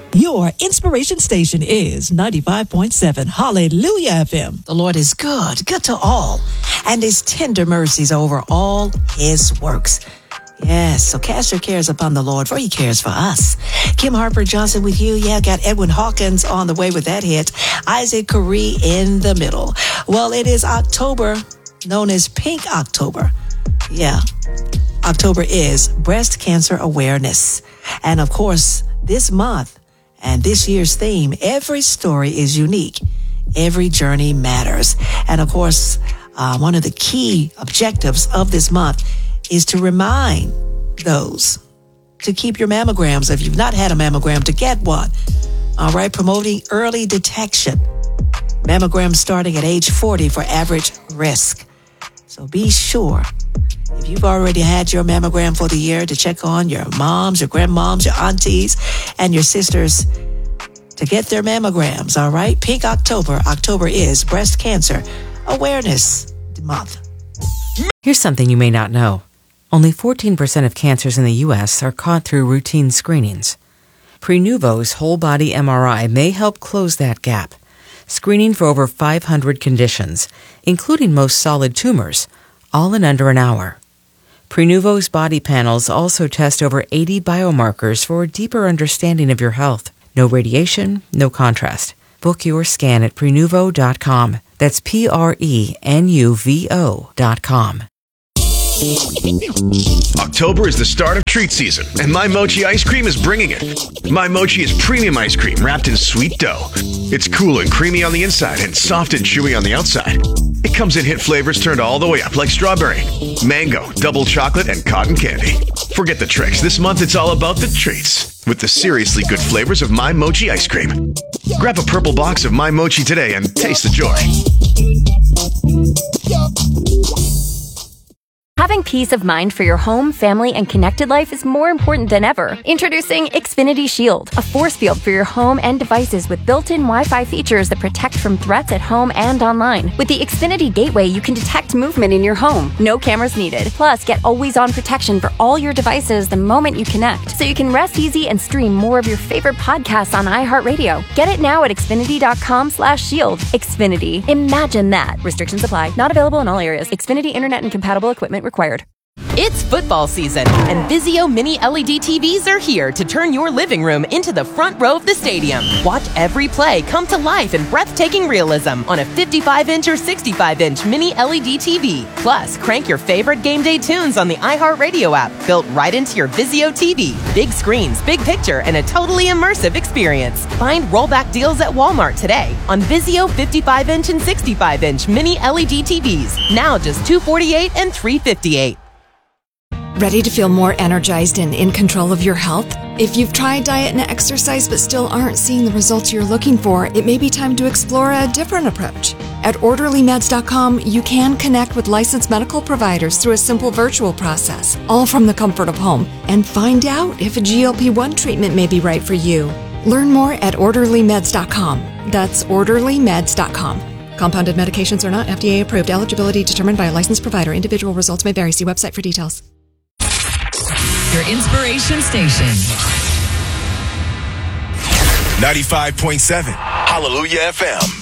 Your inspiration station is 95.7 Hallelujah FM. The Lord is good to all, and his tender mercies over all his works. Yes, so cast your cares upon the Lord, for he cares for us. Kim Harper Johnson with you. Yeah, got Edwin Hawkins on the way with that hit. Isaac Curry in the middle. Well, it is October, known as Pink October. Yeah, October is Breast Cancer Awareness. And of course, this month and this year's theme, every story is unique. Every journey matters. And of course, one of the key objectives of this month is to remind those to keep your mammograms. If you've not had a mammogram, to get one. All right, promoting early detection. Mammograms starting at age 40 for average risk. So be sure, if you've already had your mammogram for the year, to check on your moms, your grandmoms, your aunties, and your sisters to get their mammograms. All right, Pink October. October is Breast Cancer Awareness Month. Here's something you may not know. Only 14% of cancers in the U.S. are caught through routine screenings. Prenuvo's whole body MRI may help close that gap, screening for over 500 conditions, including most solid tumors, all in under an hour. Prenuvo's body panels also test over 80 biomarkers for a deeper understanding of your health. No radiation, no contrast. Book your scan at Prenuvo.com. That's Prenuvo.com. October is the start of treat season, and My Mochi ice cream is bringing it. My Mochi is premium ice cream wrapped in sweet dough. It's cool and creamy on the inside and soft and chewy on the outside. It comes in hit flavors turned all the way up, like strawberry, mango, double chocolate, and cotton candy. Forget the tricks. This month it's all about the treats with the seriously good flavors of My Mochi ice cream. Grab a purple box of My Mochi today and taste the joy. Having peace of mind for your home, family, and connected life is more important than ever. Introducing Xfinity Shield, a force field for your home and devices with built-in Wi-Fi features that protect from threats at home and online. With the Xfinity Gateway, you can detect movement in your home. No cameras needed. Plus, get always-on protection for all your devices the moment you connect, so you can rest easy and stream more of your favorite podcasts on iHeartRadio. Get it now at Xfinity.com/shield. Xfinity. Imagine that. Restrictions apply. Not available in all areas. Xfinity Internet and compatible equipment required. It's football season, and Vizio Mini LED TVs are here to turn your living room into the front row of the stadium. Watch every play come to life in breathtaking realism on a 55-inch or 65-inch Mini LED TV. Plus, crank your favorite game day tunes on the iHeartRadio app, built right into your Vizio TV. Big screens, big picture, and a totally immersive experience. Find rollback deals at Walmart today on Vizio 55-inch and 65-inch Mini LED TVs. Now just $248 and $358. Ready to feel more energized and in control of your health? If you've tried diet and exercise but still aren't seeing the results you're looking for, it may be time to explore a different approach. At OrderlyMeds.com, you can connect with licensed medical providers through a simple virtual process, all from the comfort of home, and find out if a GLP-1 treatment may be right for you. Learn more at OrderlyMeds.com. That's OrderlyMeds.com. Compounded medications are not FDA approved. Eligibility determined by a licensed provider. Individual results may vary. See website for details. Your inspiration station. 95.7 Hallelujah FM.